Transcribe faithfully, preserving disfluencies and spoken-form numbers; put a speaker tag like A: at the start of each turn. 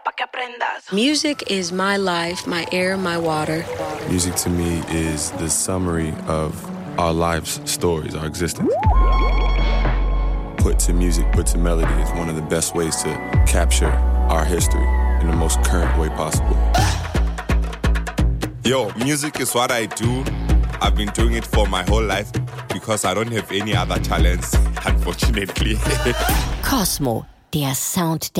A: pa' que aprendas.
B: Music is my life, my air, my water.
C: Music to me is the summary of our lives' stories, our existence. Put to music, put to melody is one of the best ways to capture our history in the most current way possible.
D: Yo, music is what I do. I've been doing it for my whole life because I don't have any other talents, unfortunately.
E: Cosmo, der Sound